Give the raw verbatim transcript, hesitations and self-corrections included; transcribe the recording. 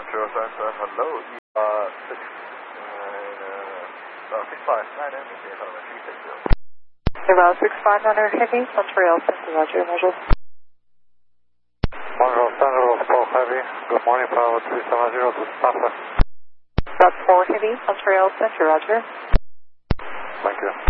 Montreal Center, hello. Uh, six, uh, uh, six five nine, and three six zero. About six five nine Heavy, Montreal Center, Roger, Roger. Montreal Center, four Heavy. Good morning, Pilot three seven zero to Stafford. About four Heavy, Montreal Center, Roger. Thank you.